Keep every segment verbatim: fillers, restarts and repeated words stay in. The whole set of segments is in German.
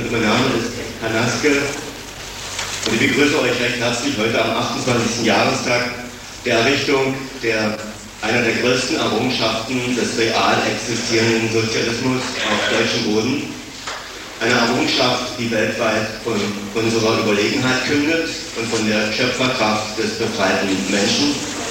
mein Name ist Hanaske und ich begrüße euch recht herzlich heute am achtundzwanzigsten Jahrestag der Errichtung der, einer der größten Errungenschaften des real existierenden Sozialismus auf deutschem Boden. Eine Errungenschaft, die weltweit von unserer Überlegenheit kündet und von der Schöpferkraft des befreiten Menschen.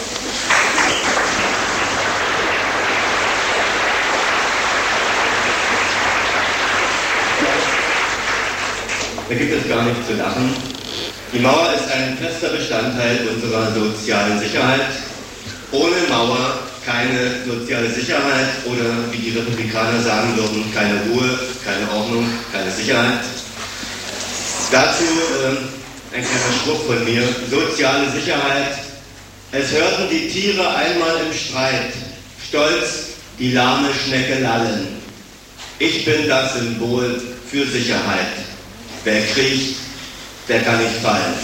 Da gibt es gar nichts zu lachen. Die Mauer ist ein fester Bestandteil unserer sozialen Sicherheit. Ohne Mauer keine soziale Sicherheit oder, wie die Republikaner sagen würden, keine Ruhe, keine Ordnung, keine Sicherheit. Dazu äh, ein kleiner Spruch von mir. Soziale Sicherheit. Es hörten die Tiere einmal im Streit, stolz die lahme Schnecke lallen. Ich bin das Symbol für Sicherheit. Wer kriecht, der kann nicht fallen.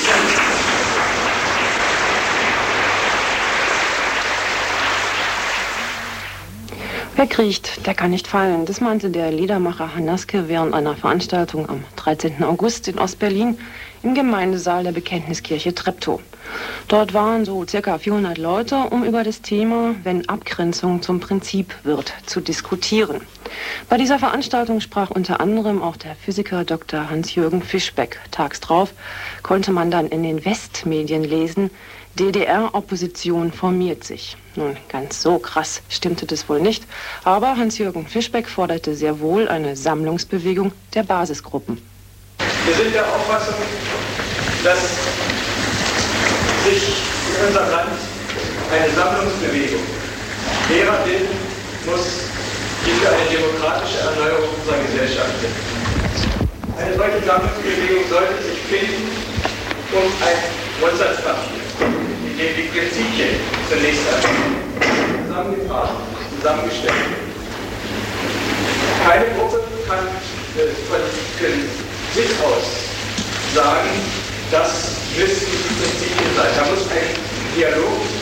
Wer kriecht, der kann nicht fallen. Das meinte der Liedermacher Hanaske während einer Veranstaltung am dreizehnten August in Ostberlin im Gemeindesaal der Bekenntniskirche Treptow. Dort waren so circa vierhundert Leute, um über das Thema, wenn Abgrenzung zum Prinzip wird, zu diskutieren. Bei dieser Veranstaltung sprach unter anderem auch der Physiker Doktor Hans-Jürgen Fischbeck. Tags drauf konnte man dann in den Westmedien lesen, D D R-Opposition formiert sich. Nun, ganz so krass stimmte das wohl nicht, aber Hans-Jürgen Fischbeck forderte sehr wohl eine Sammlungsbewegung der Basisgruppen. Wir sind der Auffassung, dass sich in unserem Land eine Sammlungsbewegung derer bilden muss, die für eine demokratische Erneuerung unserer Gesellschaft sind. Eine solche Sammlungsbewegung sollte sich finden und ein Grundsatzpapier, in dem die Prinzipien zunächst einmal zusammengefasst, zusammengestellt werden. Keine Gruppe kann äh, von sich aus sagen, das müssten die Prinzipien sein. Da muss ein Dialog